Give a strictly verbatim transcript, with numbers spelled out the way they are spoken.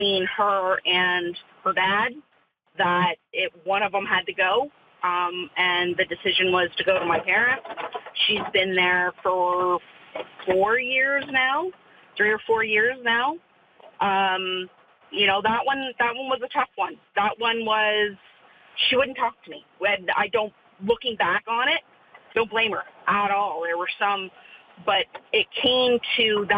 between her and her dad that it, one of them had to go, um, and the decision was to go to my parents. She's been there for four years now, three or four years now. Um, you know, that one, that one was a tough one. That one was, she wouldn't talk to me. When I don't, looking back on it, don't blame her at all. There were some, but it came to that.